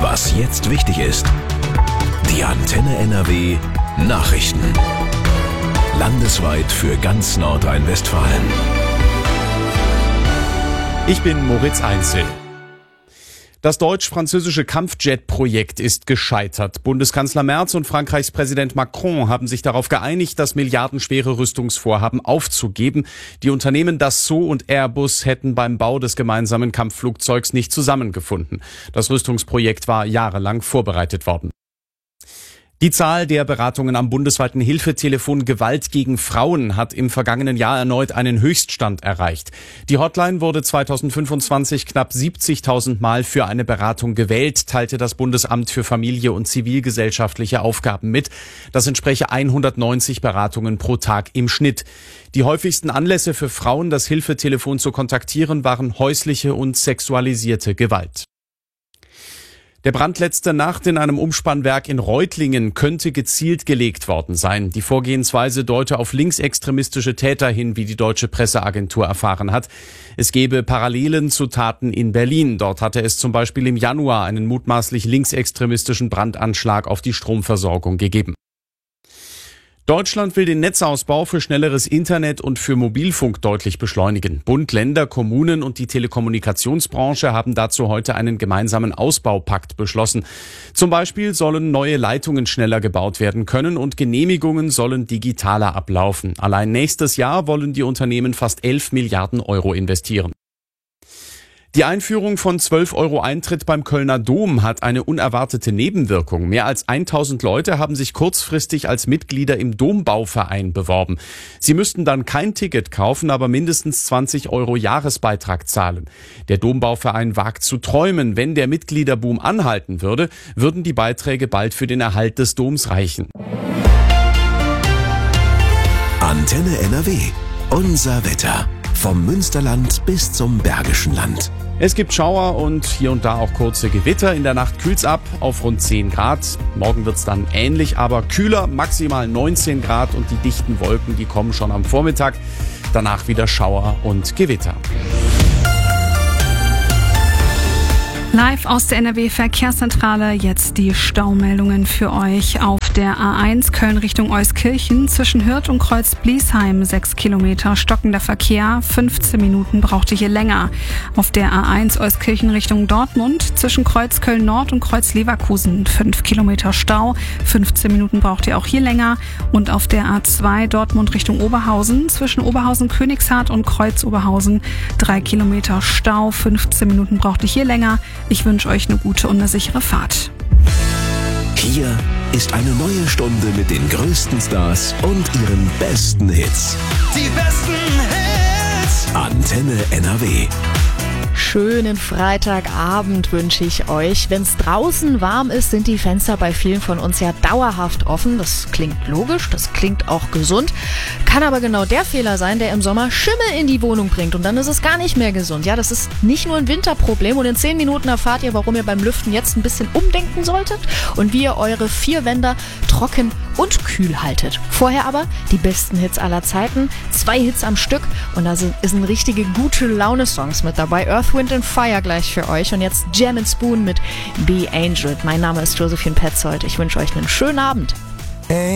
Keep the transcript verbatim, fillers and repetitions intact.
Was jetzt wichtig ist. Die Antenne N R W Nachrichten. Landesweit für ganz Nordrhein-Westfalen. Ich bin Moritz Einzel. Das deutsch-französische Kampfjet-Projekt ist gescheitert. Bundeskanzler Merz und Frankreichs Präsident Macron haben sich darauf geeinigt, das milliardenschwere Rüstungsvorhaben aufzugeben. Die Unternehmen Dassault und Airbus hätten beim Bau des gemeinsamen Kampfflugzeugs nicht zusammengefunden. Das Rüstungsprojekt war jahrelang vorbereitet worden. Die Zahl der Beratungen am bundesweiten Hilfetelefon Gewalt gegen Frauen hat im vergangenen Jahr erneut einen Höchststand erreicht. Die Hotline wurde zweitausendfünfundzwanzig knapp siebzigtausend Mal für eine Beratung gewählt, teilte das Bundesamt für Familie und zivilgesellschaftliche Aufgaben mit. Das entspreche hundertneunzig Beratungen pro Tag im Schnitt. Die häufigsten Anlässe für Frauen, das Hilfetelefon zu kontaktieren, waren häusliche und sexualisierte Gewalt. Der Brand letzte Nacht in einem Umspannwerk in Reutlingen könnte gezielt gelegt worden sein. Die Vorgehensweise deute auf linksextremistische Täter hin, wie die deutsche Presseagentur erfahren hat. Es gebe Parallelen zu Taten in Berlin. Dort hatte es zum Beispiel im Januar einen mutmaßlich linksextremistischen Brandanschlag auf die Stromversorgung gegeben. Deutschland will den Netzausbau für schnelleres Internet und für Mobilfunk deutlich beschleunigen. Bund, Länder, Kommunen und die Telekommunikationsbranche haben dazu heute einen gemeinsamen Ausbaupakt beschlossen. Zum Beispiel sollen neue Leitungen schneller gebaut werden können und Genehmigungen sollen digitaler ablaufen. Allein nächstes Jahr wollen die Unternehmen fast elf Milliarden Euro investieren. Die Einführung von zwölf Euro Eintritt beim Kölner Dom hat eine unerwartete Nebenwirkung. Mehr als tausend Leute haben sich kurzfristig als Mitglieder im Dombauverein beworben. Sie müssten dann kein Ticket kaufen, aber mindestens zwanzig Euro Jahresbeitrag zahlen. Der Dombauverein wagt zu träumen. Wenn der Mitgliederboom anhalten würde, würden die Beiträge bald für den Erhalt des Doms reichen. Antenne N R W. Unser Wetter. Vom Münsterland bis zum Bergischen Land. Es gibt Schauer und hier und da auch kurze Gewitter. In der Nacht kühlt's ab auf rund zehn Grad. Morgen wird's dann ähnlich, aber kühler, maximal neunzehn Grad und die dichten Wolken, die kommen schon am Vormittag. Danach wieder Schauer und Gewitter. Live aus der N R W-Verkehrszentrale jetzt die Staumeldungen für euch auf der A eins Köln Richtung Euskirchen zwischen Hürth und Kreuz-Bliesheim sechs Kilometer stockender Verkehr, fünfzehn Minuten braucht ihr hier länger. Auf der A eins Euskirchen Richtung Dortmund zwischen Kreuz Köln Nord und Kreuz Leverkusen fünf Kilometer Stau, fünfzehn Minuten braucht ihr auch hier länger. Und auf der A zwei Dortmund Richtung Oberhausen zwischen Oberhausen Königshardt und Kreuz Oberhausen drei Kilometer Stau, fünfzehn Minuten braucht ihr hier länger. Ich wünsche euch eine gute und eine sichere Fahrt. Hier ist eine neue Stunde mit den größten Stars und ihren besten Hits. Die besten Hits. Antenne N R W. Schönen Freitagabend wünsche ich euch. Wenn es draußen warm ist, sind die Fenster bei vielen von uns ja dauerhaft offen. Das klingt logisch, das klingt auch gesund. Kann aber genau der Fehler sein, der im Sommer Schimmel in die Wohnung bringt. Und dann ist es gar nicht mehr gesund. Ja, das ist nicht nur ein Winterproblem. Und in zehn Minuten erfahrt ihr, warum ihr beim Lüften jetzt ein bisschen umdenken solltet und wie ihr eure vier Wände trocken und kühl haltet. Vorher aber die besten Hits aller Zeiten. Zwei Hits am Stück. Und da sind richtige gute Laune-Songs mit dabei. Earth, Wind and Fire gleich für euch. Und jetzt Jam and Spoon mit Be Angel. Mein Name ist Josephine Petzold. Ich wünsche euch einen schönen Abend.